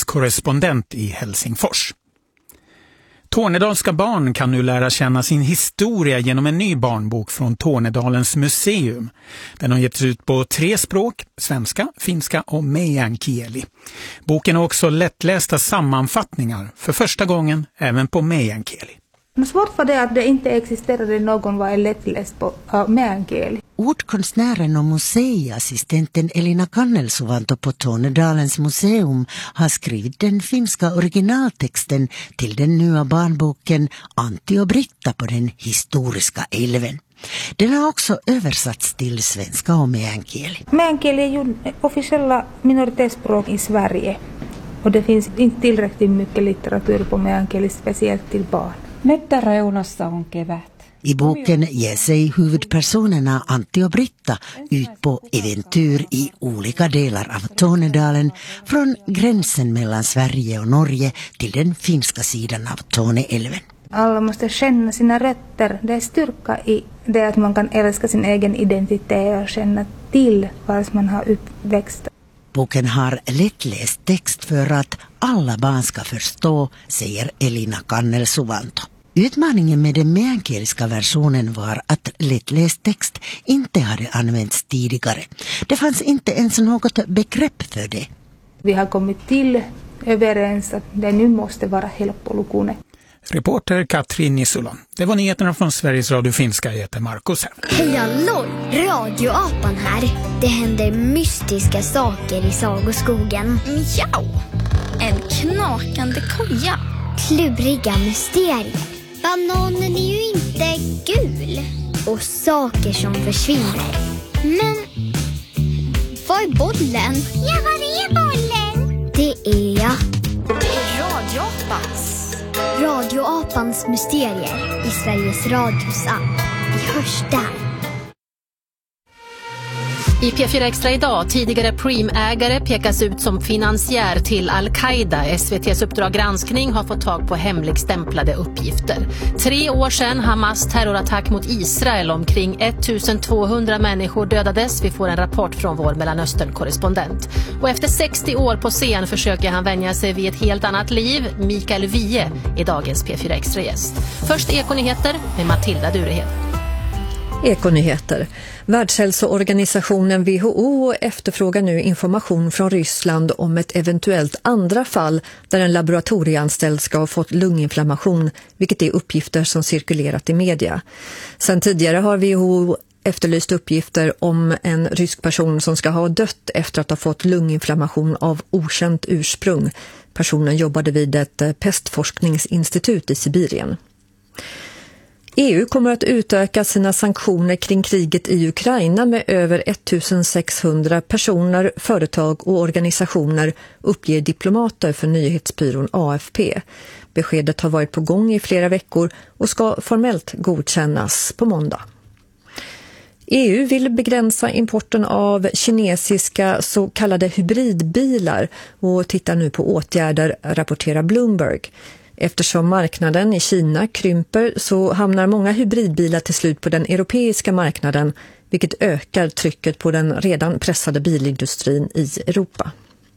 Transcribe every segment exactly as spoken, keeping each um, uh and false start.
korrespondent i Helsingfors. Tornedalska barn kan nu lära känna sin historia genom en ny barnbok från Tornedalens museum. Den har getts ut på tre språk, svenska, finska och meänkieli. Boken har också lättlästa sammanfattningar för första gången även på meänkieli. Men svårt var det att det inte existerade någon vad är lättläst på uh, meänkieli. Ordkonstnären och museiassistenten Elina Kannelsuvanto på Tornedalens museum har skrivit den finska originaltexten till den nya barnboken Antti och Britta på den historiska älven. Den har också översatts till svenska och meänkieli. Meänkieli är ju officiella minoritetsspråk i Sverige. Och det finns inte tillräckligt mycket litteratur på meänkieli speciellt till barn. Mettäreunassa on kevät. I boken ger sig huvudpersonerna Antti och Britta ut på äventyr i olika delar av Tornedalen, från gränsen mellan Sverige och Norge till den finska sidan av Torneälven. Alla måste känna sina rötter. Det är styrka i det att man kan älska sin egen identitet och känna till var man har uppväxt. Boken har lättläst text för att alla barn ska förstå, säger Elina Kannelsuvanto. Utmaningen med den meänkieliska versionen var att lättläst text inte hade använts tidigare. Det fanns inte ens något begrepp för det. Vi har kommit till överens att det nu måste vara helppolukune. Reporter Katrin Nisula. Det var nyheterna från Sveriges Radio Finska. Jag heter Markus här. Hej hallå, radioapan här. Det händer mystiska saker i sagoskogen. Mjau, en knakande koja. Kluriga mysterier. Bananen är ju inte gul. Och saker som försvinner. Men vad är bollen? Ja, vad är bollen? Det är jag. Det är radioapans. Radioapans mysterier i Sveriges Radios app. Vi hörs där. I P fyra Extra idag, tidigare Preem-ägare pekas ut som finansiär till Al-Qaida. S V T:s Uppdrag granskning har fått tag på hemligstämplade uppgifter. Tre år sedan Hamas terrorattack mot Israel. Omkring ettusentvåhundra människor dödades. Vi får en rapport från vår Mellanöstern-korrespondent. Och efter sextio år på scen försöker han vänja sig vid ett helt annat liv. Mikael Wiehe är dagens P fyra Extra gäst. Först Ekonyheter med Matilda Durehed. Ekonyheter. Världshälsoorganisationen W H O efterfrågar nu information från Ryssland om ett eventuellt andra fall där en laboratorieanställd ska ha fått lunginflammation, vilket är uppgifter som cirkulerat i media. Sedan tidigare har W H O efterlyst uppgifter om en rysk person som ska ha dött efter att ha fått lunginflammation av okänt ursprung. Personen jobbade vid ett pestforskningsinstitut i Sibirien. E U kommer att utöka sina sanktioner kring kriget i Ukraina med över ettusensexhundra personer, företag och organisationer, uppger diplomater för nyhetsbyrån A F P. Beskedet har varit på gång i flera veckor och ska formellt godkännas på måndag. E U vill begränsa importen av kinesiska så kallade hybridbilar och tittar nu på åtgärder, rapporterar Bloomberg. Eftersom marknaden i Kina krymper så hamnar många hybridbilar till slut på den europeiska marknaden, vilket ökar trycket på den redan pressade bilindustrin i Europa.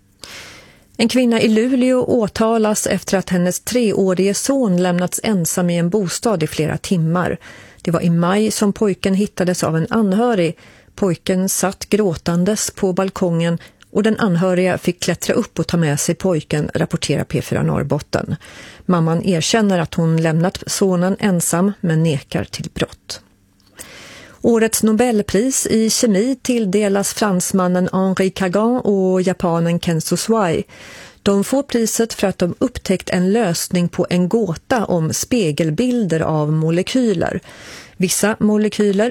En kvinna i Luleå åtalas efter att hennes treårige son lämnats ensam i en bostad i flera timmar. Det var i maj som pojken hittades av en anhörig. Pojken satt gråtandes på balkongen och den anhöriga fick klättra upp och ta med sig pojken, rapporterar P fyra Norrbotten. Mamman erkänner att hon lämnat sonen ensam men nekar till brott. Årets Nobelpris i kemi tilldelas fransmannen Henri Kagan och japanen Ken Soswai. De får priset för att de upptäckt en lösning på en gåta om spegelbilder av molekyler. Vissa molekyler